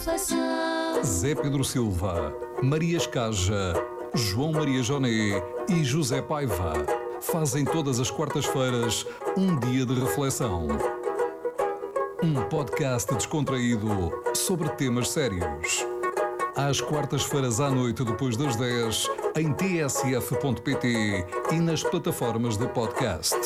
reflexão. Zé Pedro Silva, Maria Escaja, João Maria Joné e José Paiva fazem todas as quartas-feiras um dia de reflexão. Um podcast descontraído sobre temas sérios. Às quartas-feiras à noite, depois das 10, em tsf.pt e nas plataformas de podcast.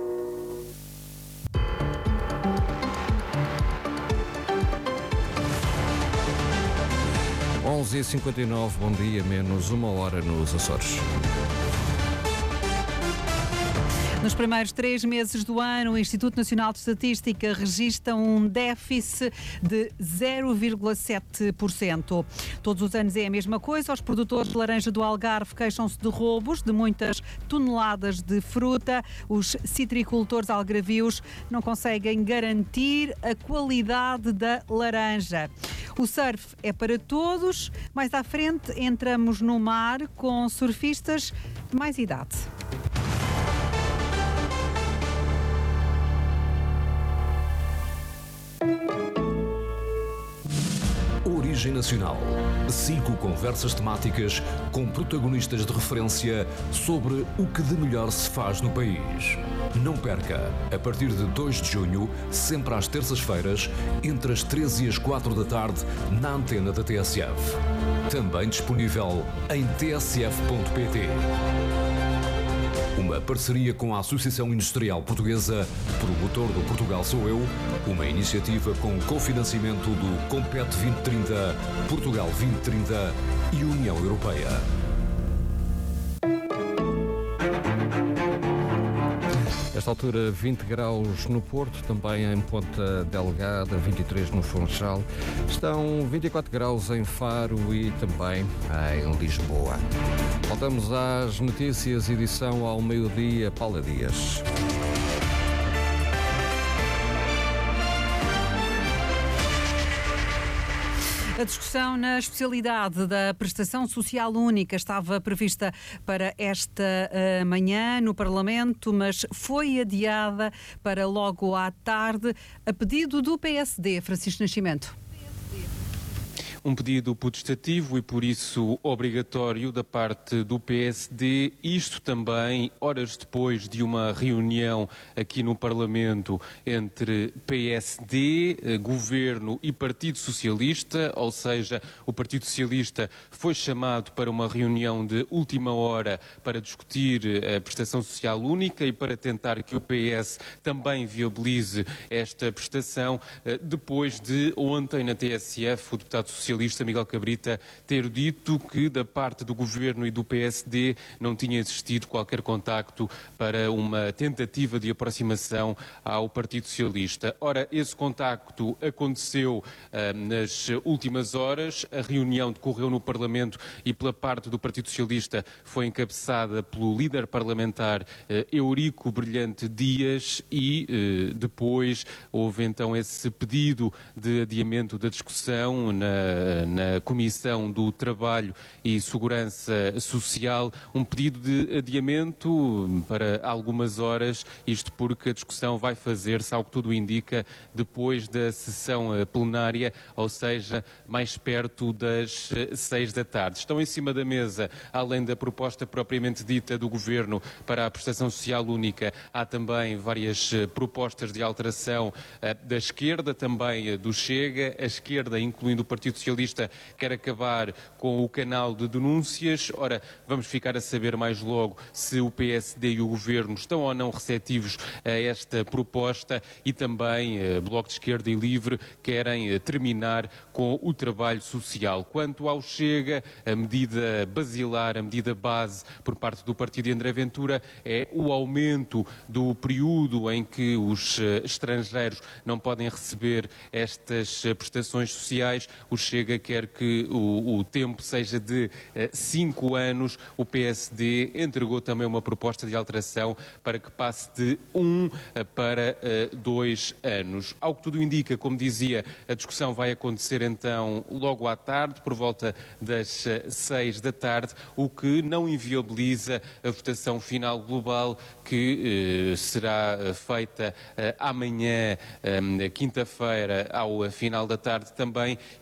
Onze e 59, bom dia, menos uma hora nos Açores. Nos primeiros 3 meses do ano, o Instituto Nacional de Estatística registra um déficit de 0,7%. Todos os anos é a mesma coisa. Os produtores de laranja do Algarve queixam-se de roubos de muitas toneladas de fruta. Os citricultores algarvios não conseguem garantir a qualidade da laranja. O surf é para todos. Mais à frente entramos no mar com surfistas de mais idade. Origem Nacional. 5 conversas temáticas com protagonistas de referência sobre o que de melhor se faz no país. Não perca, a partir de 2 de junho, sempre às terças-feiras, entre as 13 e as 4 da tarde, na antena da TSF. Também disponível em tsf.pt. Uma parceria com a Associação Industrial Portuguesa, promotor do Portugal Sou Eu, uma iniciativa com cofinanciamento do Compete 2030, Portugal 2030 e União Europeia. Esta altura, 20 graus no Porto, também em Ponta Delgada, 23 no Funchal. Estão 24 graus em Faro e também em Lisboa. Voltamos às notícias, edição ao meio-dia, Paula Dias. A discussão na especialidade da prestação social única estava prevista para esta manhã no Parlamento, mas foi adiada para logo à tarde a pedido do PSD. Francisco Nascimento. Um pedido putestativo e, por isso, obrigatório da parte do PSD, isto também horas depois de uma reunião aqui no Parlamento entre PSD, Governo e Partido Socialista, ou seja, o Partido Socialista foi chamado para uma reunião de última hora para discutir a prestação social única e para tentar que o PS também viabilize esta prestação, depois de ontem na TSF o deputado socialista Miguel Cabrita ter dito que da parte do Governo e do PSD não tinha existido qualquer contacto para uma tentativa de aproximação ao Partido Socialista. Ora, esse contacto aconteceu nas últimas horas, a reunião decorreu no Parlamento e pela parte do Partido Socialista foi encabeçada pelo líder parlamentar Eurico Brilhante Dias e depois houve então esse pedido de adiamento da discussão na Comissão do Trabalho e Segurança Social, um pedido de adiamento para algumas horas, isto porque a discussão vai fazer-se, ao que tudo indica, depois da sessão plenária, ou seja, mais perto das 6 da tarde. Estão em cima da mesa, além da proposta propriamente dita do Governo para a prestação social única, há também várias propostas de alteração da esquerda, também do Chega. A esquerda, incluindo o Partido Socialista, quer acabar com o canal de denúncias. Ora, vamos ficar a saber mais logo se o PSD e o Governo estão ou não receptivos a esta proposta e também Bloco de Esquerda e Livre querem terminar com o trabalho social. Quanto ao Chega, a medida basilar, a medida base por parte do partido de André Ventura é o aumento do período em que os estrangeiros não podem receber estas prestações sociais. O Chega quer que o tempo seja de 5 anos. O PSD entregou também uma proposta de alteração para que passe de 1 para 2 anos. Ao que tudo indica, como dizia, a discussão vai acontecer então logo à tarde, por volta das 6 da tarde, o que não inviabiliza a votação final global que será feita amanhã, quinta-feira, ao final da tarde também. Isto porque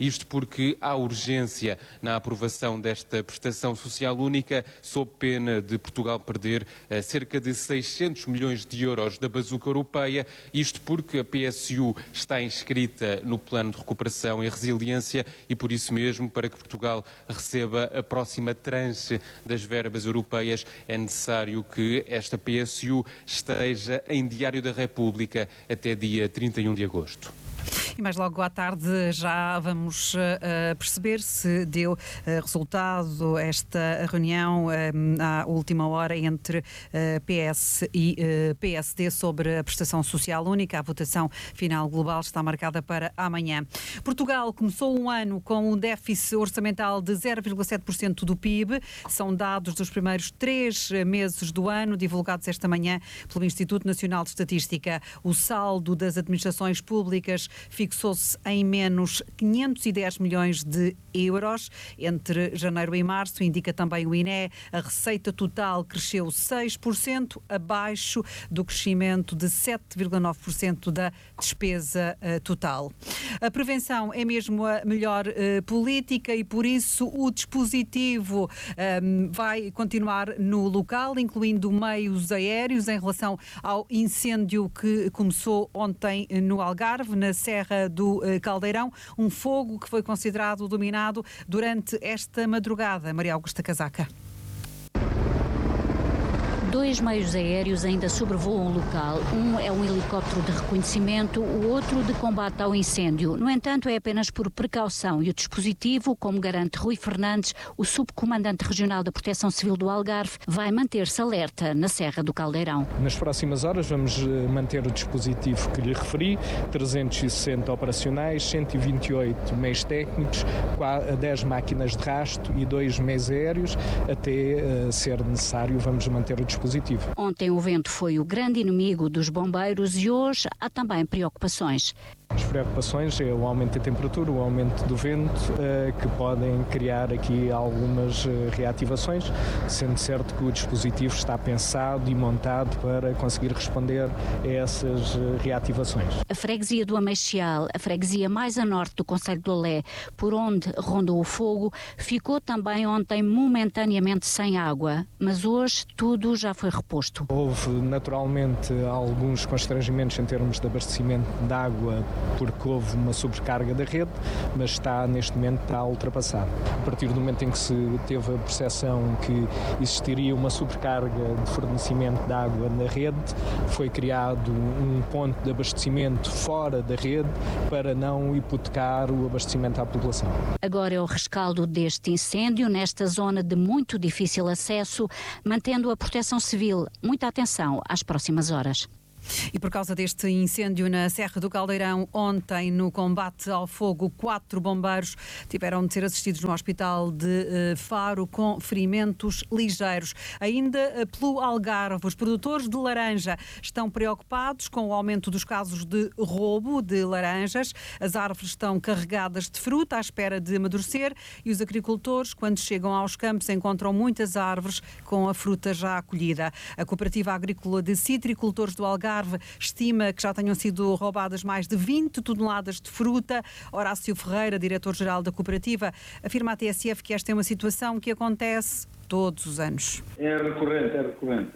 porque há urgência na aprovação desta prestação social única, sob pena de Portugal perder cerca de 600 milhões de euros da bazuca europeia, isto porque a PSU está inscrita no Plano de Recuperação e Resiliência e, por isso mesmo, para que Portugal receba a próxima tranche das verbas europeias, é necessário que esta PSU esteja em Diário da República até dia 31 de agosto. E mais logo à tarde já vamos perceber se deu resultado esta reunião à última hora entre PS e PSD sobre a prestação social única. A votação final global está marcada para amanhã. Portugal começou um ano com um déficit orçamental de 0,7% do PIB. São dados dos primeiros 3 meses do ano, divulgados esta manhã pelo Instituto Nacional de Estatística. O saldo das administrações públicas fixou-se em menos 510 milhões de euros entre janeiro e março, indica também o INE. A receita total cresceu 6%, abaixo do crescimento de 7,9% da despesa total. A prevenção é mesmo a melhor política e, por isso, o dispositivo vai continuar no local, incluindo meios aéreos, em relação ao incêndio que começou ontem no Algarve, na Serra do Caldeirão, um fogo que foi considerado dominado durante esta madrugada. Maria Augusta Casaca. 2 meios aéreos ainda sobrevoam o local. Um é um helicóptero de reconhecimento, o outro de combate ao incêndio. No entanto, é apenas por precaução e o dispositivo, como garante Rui Fernandes, o subcomandante regional da Proteção Civil do Algarve, vai manter-se alerta na Serra do Caldeirão. Nas próximas horas vamos manter o dispositivo que lhe referi, 360 operacionais, 128 meios técnicos, 10 máquinas de rasto e 2 meios aéreos. Até ser necessário, vamos manter o dispositivo. Ontem o vento foi o grande inimigo dos bombeiros e hoje há também preocupações. As preocupações é o aumento da temperatura, o aumento do vento, que podem criar aqui algumas reativações, sendo certo que o dispositivo está pensado e montado para conseguir responder a essas reativações. A freguesia do Ameixal, a freguesia mais a norte do concelho de Lolé, por onde rondou o fogo, ficou também ontem momentaneamente sem água, mas hoje tudo já foi reposto. Houve naturalmente alguns constrangimentos em termos de abastecimento de água, porque houve uma sobrecarga da rede, mas está neste momento ultrapassado. A partir do momento em que se teve a percepção que existiria uma sobrecarga de fornecimento de água na rede, foi criado um ponto de abastecimento fora da rede para não hipotecar o abastecimento à população. Agora é o rescaldo deste incêndio nesta zona de muito difícil acesso, mantendo a Proteção Civil muita atenção às próximas horas. E por causa deste incêndio na Serra do Caldeirão, ontem, no combate ao fogo, 4 bombeiros tiveram de ser assistidos no hospital de Faro com ferimentos ligeiros. Ainda pelo Algarve, os produtores de laranja estão preocupados com o aumento dos casos de roubo de laranjas. As árvores estão carregadas de fruta à espera de amadurecer e os agricultores, quando chegam aos campos, encontram muitas árvores com a fruta já colhida. A Cooperativa Agrícola de Citricultores do Algarve estima que já tenham sido roubadas mais de 20 toneladas de fruta. Horácio Ferreira, diretor-geral da cooperativa, afirma à TSF que esta é uma situação que acontece todos os anos. É recorrente.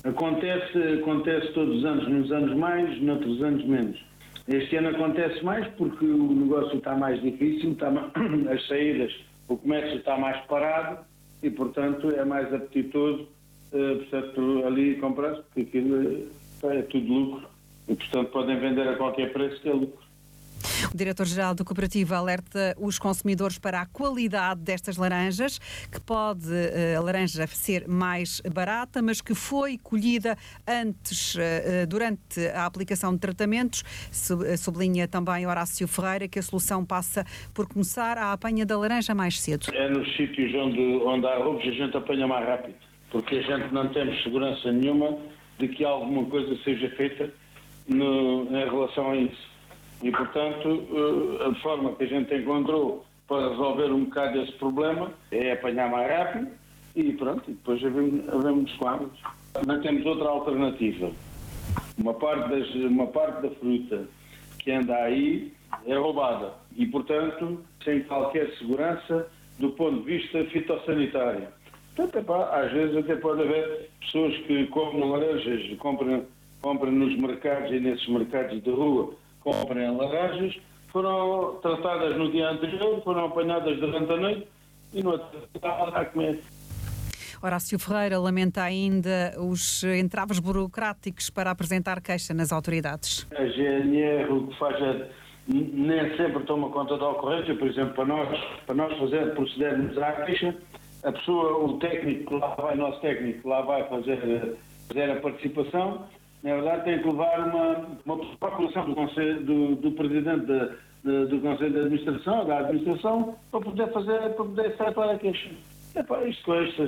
Acontece todos os anos, nos anos mais, noutros anos menos. Este ano acontece mais porque o negócio está mais difícil, as saídas, o comércio está mais parado e, portanto, é mais apetitoso, portanto, ali comprar-se, porque aquilo é tudo lucro e, portanto, podem vender a qualquer preço que é lucro. O diretor-geral da cooperativa alerta os consumidores para a qualidade destas laranjas, que pode a laranja ser mais barata, mas que foi colhida antes, durante a aplicação de tratamentos. Sublinha também Horácio Ferreira que a solução passa por começar a apanha da laranja mais cedo. É nos sítios onde há roubos a gente apanha mais rápido, porque a gente não temos segurança nenhuma de que alguma coisa seja feita em relação a isso. E, portanto, a forma que a gente encontrou para resolver um bocado esse problema é apanhar mais rápido e pronto, e depois havemos com árvores. Não temos outra alternativa. Uma parte da fruta que anda aí é roubada e, portanto, sem qualquer segurança do ponto de vista fitossanitário. Portanto, às vezes até pode haver pessoas que compram laranjas, compram nos mercados e nesses mercados de rua, comprem laranjas, foram tratadas no dia anterior, foram apanhadas durante a noite e no outro dia estavam a comer. Horácio Ferreira lamenta ainda os entraves burocráticos para apresentar queixa nas autoridades. A GNR o que faz é nem sempre toma conta da ocorrência, por exemplo, para nós procedermos à queixa, a pessoa, o técnico, nosso técnico lá vai fazer a participação, na verdade tem que levar uma procuração do presidente do Conselho de Administração, da administração, para poder efetuar a queixa. Isto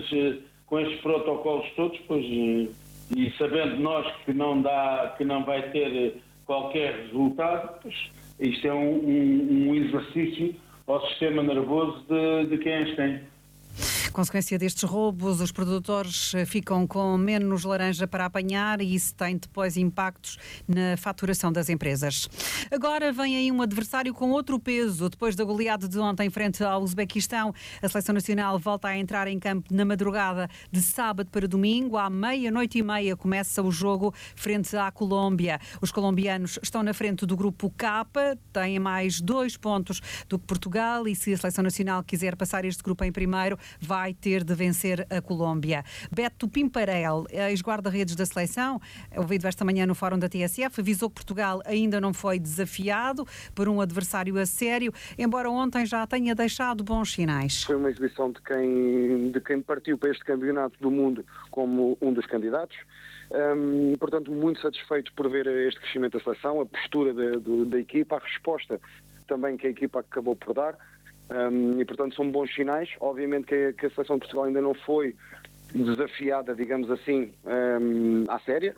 com estes protocolos todos, pois, e sabendo nós que não vai ter qualquer resultado, pois, isto é um exercício ao sistema nervoso de quem as tem. Consequência destes roubos, os produtores ficam com menos laranja para apanhar e isso tem depois impactos na faturação das empresas. Agora vem aí um adversário com outro peso. Depois da goleada de ontem frente ao Uzbequistão, a Seleção Nacional volta a entrar em campo na madrugada de sábado para domingo. À 00:30 começa o jogo frente à Colômbia. Os colombianos estão na frente do grupo K, têm mais 2 pontos do que Portugal e se a Seleção Nacional quiser passar este grupo em primeiro, vai ter de vencer a Colômbia. Beto Pimparel, ex-guarda-redes da seleção, ouvido esta manhã no fórum da TSF, avisou que Portugal ainda não foi desafiado por um adversário a sério, embora ontem já tenha deixado bons sinais. Foi uma exibição de quem partiu para este campeonato do mundo como um dos candidatos. Portanto, muito satisfeito por ver este crescimento da seleção, a postura da equipa, a resposta também que a equipa acabou por dar. E, portanto, são bons sinais. Obviamente que a Seleção de Portugal ainda não foi desafiada, digamos assim, à séria.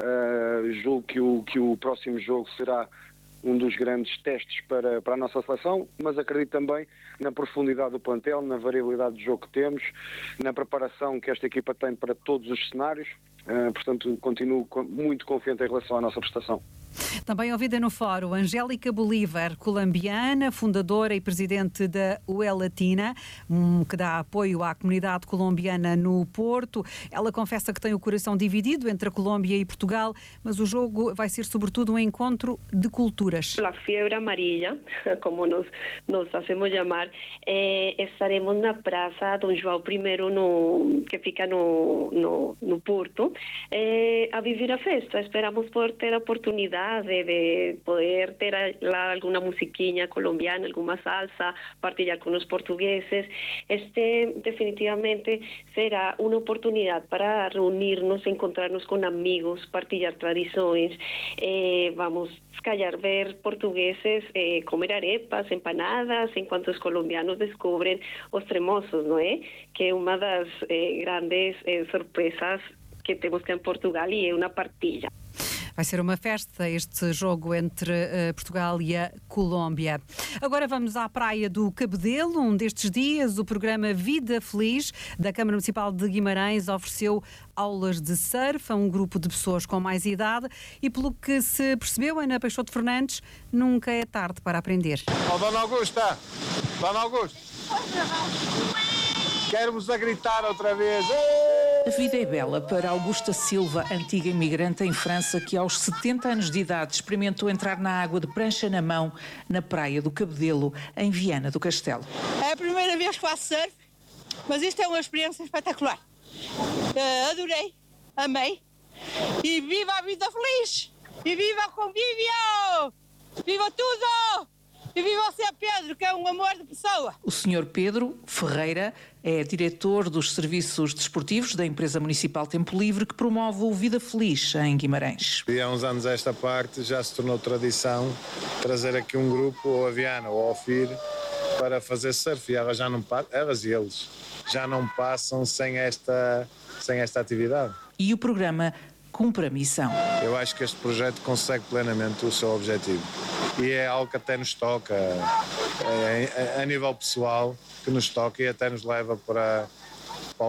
Julgo que o próximo jogo será um dos grandes testes para a nossa seleção, mas acredito também na profundidade do plantel, na variabilidade de jogo que temos, na preparação que esta equipa tem para todos os cenários. Portanto, continuo muito confiante em relação à nossa prestação. Também ouvida no fórum, Angélica Bolívar, colombiana, fundadora e presidente da UE Latina, que dá apoio à comunidade colombiana no Porto. Ela confessa que tem o coração dividido entre a Colômbia e Portugal, mas o jogo vai ser sobretudo um encontro de culturas. A fiebre amarilla, como nos hacemos chamar, estaremos na praça Dom João I, que fica no Porto, a viver a festa. Esperamos poder ter a oportunidade de poder ter lá alguna musiquinha colombiana, alguma salsa, partilhar com os portugueses. Definitivamente será uma oportunidade para reunir-nos, encontrar-nos com amigos, partilhar tradições. Vamos, se calhar, ver portugueses comer arepas, empanadas, enquanto os colombianos descobrem os tremosos, não é? Que é uma das grandes surpresas que temos aqui em Portugal e é uma partilha. Vai ser uma festa este jogo entre Portugal e a Colômbia. Agora vamos à praia do Cabedelo. Um destes dias, o programa Vida Feliz da Câmara Municipal de Guimarães ofereceu aulas de surf a um grupo de pessoas com mais idade e, pelo que se percebeu, Ana Peixoto Fernandes, nunca é tarde para aprender. Dona Augusta! Dona Augusta! Quero-vos a gritar outra vez. A vida é bela para Augusta Silva, antiga imigrante em França, que aos 70 anos de idade experimentou entrar na água de prancha na mão na praia do Cabedelo, em Viana do Castelo. É a primeira vez que faço surf, mas isto é uma experiência espetacular. Adorei, amei e viva a vida feliz! E viva o convívio! Viva tudo! E viva o Sr. Pedro, que é um amor de pessoa. O Sr. Pedro Ferreira é diretor dos serviços desportivos da empresa municipal Tempo Livre, que promove o Vida Feliz em Guimarães. E há uns anos a esta parte já se tornou tradição trazer aqui um grupo, ou a Viana ou ao FIR, para fazer surf. E elas e eles já não passam sem esta atividade. E o programa cumpre a missão. Eu acho que este projeto consegue plenamente o seu objetivo. E é algo que até nos toca, a nível pessoal, que nos toca e até nos leva para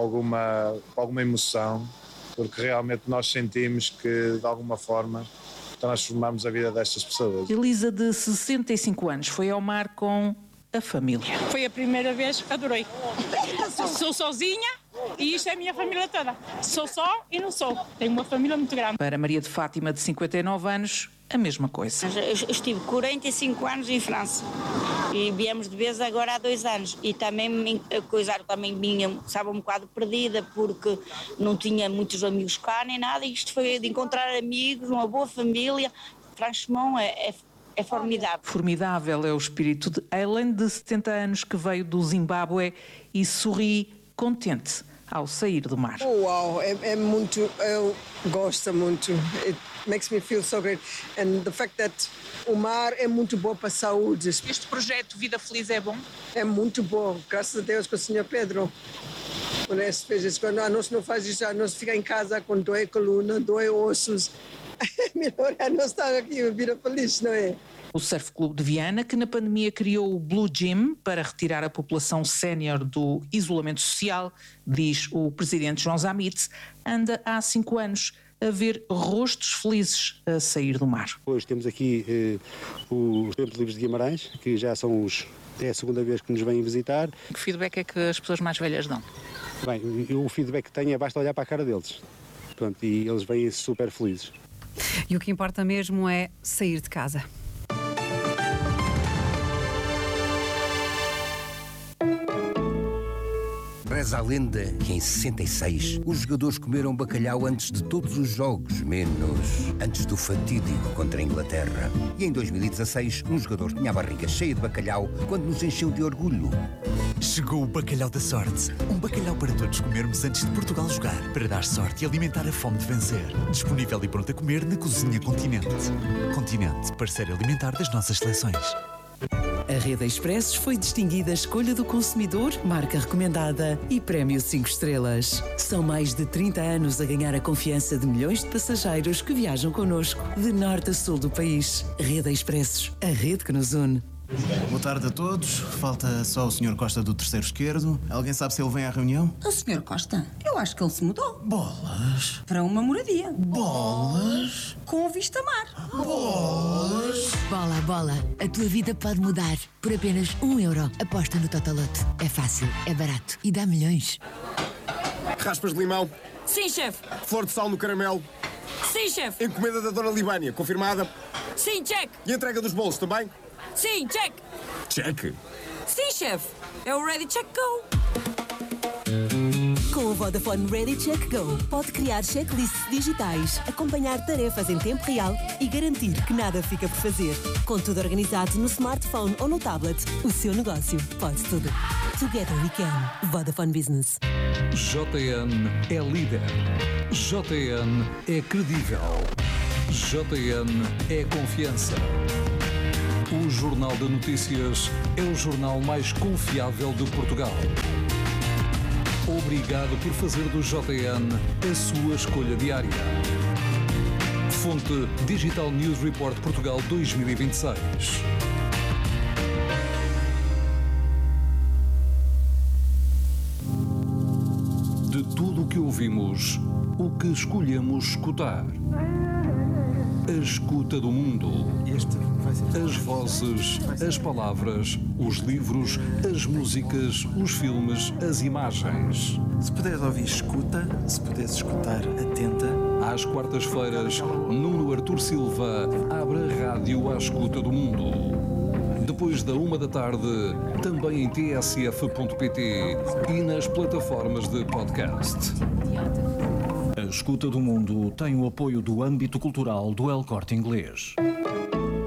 alguma emoção, porque realmente nós sentimos que, de alguma forma, transformarmos a vida destas pessoas. Elisa, de 65 anos, foi ao mar com a família. Foi a primeira vez, adorei. Sou sozinha e isto é a minha família toda. Sou só e não sou. Tenho uma família muito grande. Para Maria de Fátima, de 59 anos, a mesma coisa. Eu estive 45 anos em França e viemos de vez agora há 2 anos e também estava um bocado perdida porque não tinha muitos amigos cá nem nada, e isto foi de encontrar amigos, uma boa família. Franchement, é formidável. Formidável é o espírito de Ellen, de 70 anos, que veio do Zimbábue e sorri contente ao sair do mar. Uau, é muito, eu gosto muito. It makes me feel so great. And the fact that o mar é muito bom para a saúde. Este projeto Vida Feliz é bom? É muito bom, graças a Deus, com o Sr. Pedro. Quando nós não faz isso, nós fica em casa com dói coluna, dói ossos. É melhor nós estar aqui, Vida Feliz, não é? O Surf Clube de Viana, que na pandemia criou o Blue Gym para retirar a população sénior do isolamento social, diz o presidente João Zamitz, anda há 5 anos a ver rostos felizes a sair do mar. Hoje temos aqui os Templos Livres de Guimarães, que já são é a segunda vez que nos vêm visitar. Que feedback é que as pessoas mais velhas dão? Bem, o feedback que tenho é basta olhar para a cara deles. Pronto, e eles vêm super felizes. E o que importa mesmo é sair de casa. Reza a lenda que em 66 os jogadores comeram bacalhau antes de todos os jogos, menos antes do fatídico contra a Inglaterra. E em 2016 um jogador tinha a barriga cheia de bacalhau quando nos encheu de orgulho. Chegou o bacalhau da sorte. Um bacalhau para todos comermos antes de Portugal jogar, para dar sorte e alimentar a fome de vencer. Disponível e pronto a comer na Cozinha Continente. Continente, parceiro alimentar das nossas seleções. A Rede Expressos foi distinguida Escolha do Consumidor, marca recomendada e Prémio 5 estrelas. São mais de 30 anos a ganhar a confiança de milhões de passageiros que viajam connosco, de norte a sul do país. Rede Expressos, a rede que nos une. Boa tarde a todos. Falta só o Sr. Costa do terceiro esquerdo. Alguém sabe se ele vem à reunião? O Sr. Costa? Eu acho que ele se mudou. Bolas. Para uma moradia. Bolas. Com vista mar. Bolas. Bola, bola. A tua vida pode mudar. Por apenas €1. Aposta no Totolote. É fácil, é barato e dá milhões. Raspas de limão. Sim, chefe. Flor de sal no caramelo. Sim, chefe. Encomenda da Dona Libânia, confirmada. Sim, check. E entrega dos bolos também? Sim, check. Check. Sim, chefe. É o Ready Check Go. Com o Vodafone Ready Check Go, pode criar checklists digitais, acompanhar tarefas em tempo real e garantir que nada fica por fazer. Com tudo organizado no smartphone ou no tablet, o seu negócio pode tudo. Together we can. Vodafone Business. JN é líder. JN é credível. JN é confiança. O Jornal de Notícias é o jornal mais confiável de Portugal. Obrigado por fazer do JN a sua escolha diária. Fonte Digital News Report Portugal 2026. De tudo o que ouvimos, o que escolhemos escutar. A escuta do mundo. As vozes, as palavras, os livros, as músicas, os filmes, as imagens. Se puderes ouvir, escuta. Se puderes escutar, atenta. Às quartas-feiras, Nuno Artur Silva abre a rádio à escuta do mundo. Depois da 1 da tarde, também em tsf.pt e nas plataformas de podcast. A Escuta do Mundo tem o apoio do âmbito cultural do El Corte Inglês.